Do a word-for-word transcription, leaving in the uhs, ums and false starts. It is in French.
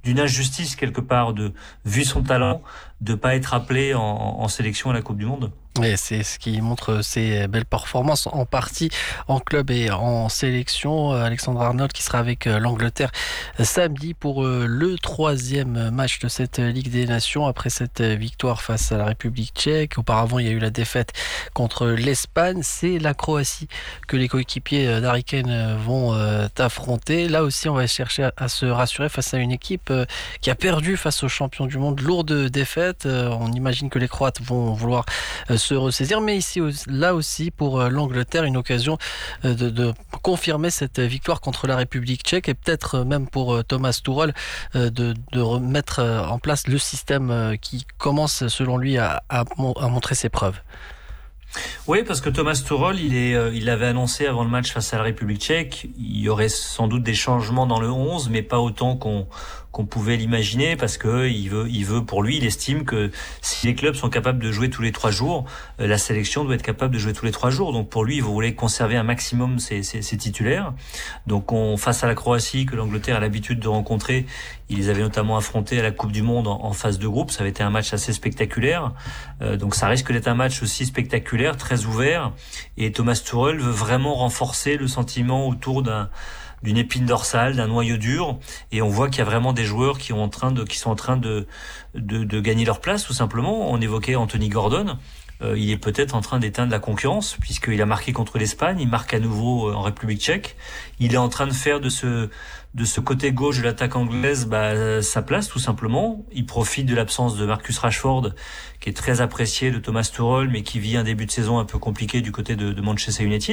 d'une injustice quelque part, de vu son talent, de pas être appelé en, en sélection à la Coupe du Monde. Et c'est ce qui montre ses belles performances en partie en club et en sélection. Alexandre Arnold qui sera avec l'Angleterre samedi pour le troisième match de cette Ligue des Nations après cette victoire face à la République tchèque. Auparavant, il y a eu la défaite contre l'Espagne. C'est la Croatie que les coéquipiers d'Harry Kane vont affronter. Là aussi, on va chercher à se rassurer face à une équipe qui a perdu face aux champions du monde. Lourde défaite. On imagine que les Croates vont vouloir se ressaisir, mais ici, là aussi, pour l'Angleterre, une occasion de, de confirmer cette victoire contre la République tchèque et peut-être même pour Thomas Tuchel de, de remettre en place le système qui commence, selon lui, à, à, à montrer ses preuves. Oui, parce que Thomas Tuchel, il est, il avait annoncé avant le match face à la République tchèque, il y aurait sans doute des changements dans le onze, mais pas autant qu'on qu'on pouvait l'imaginer, parce que il veut, il veut pour lui, il estime que si les clubs sont capables de jouer tous les trois jours, la sélection doit être capable de jouer tous les trois jours. Donc pour lui, il voulait conserver un maximum ses, ses, ses titulaires. Donc on, face à la Croatie, que l'Angleterre a l'habitude de rencontrer, ils les avaient notamment affrontés à la Coupe du Monde en, en phase de groupe. Ça avait été un match assez spectaculaire. Euh, donc ça risque d'être un match aussi spectaculaire, très ouvert. Et Thomas Tuchel veut vraiment renforcer le sentiment autour d'un d'une épine dorsale, d'un noyau dur, et on voit qu'il y a vraiment des joueurs qui, ont en train de, qui sont en train de, de, de gagner leur place, tout simplement. On évoquait Anthony Gordon, euh, il est peut-être en train d'éteindre la concurrence, puisqu'il a marqué contre l'Espagne, il marque à nouveau en République tchèque, il est en train de faire de ce, de ce côté gauche de l'attaque anglaise bah, sa place, tout simplement. Il profite de l'absence de Marcus Rashford, qui est très apprécié de Thomas Tuchel, mais qui vit un début de saison un peu compliqué du côté de, de Manchester United.